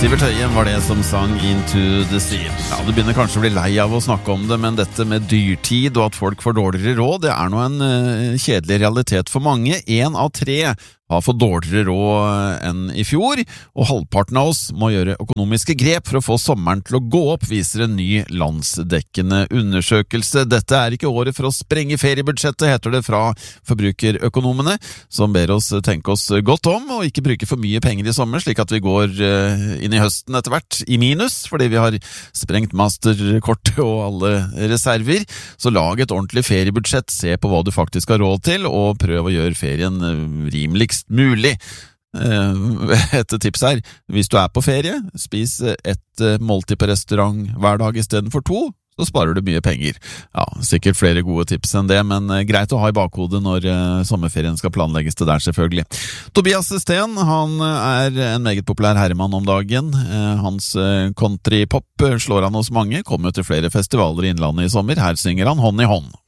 Sivert Høyen var det som sang Into the Sea. Ja, du begynner kanskje å bli lei av å snakke om det, men dette med dyrtid og at folk får dårligere råd, det er nå en kjedelig realitet for mange. 1 av 3 har fått dårligere råd enn i fjor, og halvparten av oss må gjøre økonomiske grep for å få sommeren til å gå opp, viser en ny landsdekkende undersøkelse. Dette er ikke året for å sprenge feriebudsjettet, heter det fra forbrukerøkonomene, som ber oss tenke oss godt om, og ikke bruke for mye penger i sommer, slik at vi går inn i høsten etter hvert i minus, fordi vi har sprengt masterkortet og alle reserver. Så lag et ordentlig feriebudsjett, se på hva du faktisk har råd til, og prøv å gjøre ferien rimeligst mulig. Et tips her, hvis du er på ferie, spis et måltid på restaurant hver dag i stedet for 2, så sparer du mye penger. Ja, sikkert flere gode tips enn det, men greit å ha i bakhodet når sommerferien skal planlegges til der, selvfølgelig. Tobias Sten, han er en meget populær herremann om dagen. Hans countrypop slår han hos mange, kommer til flere festivaler i innlandet i sommer. Her synger han hånd i hånd.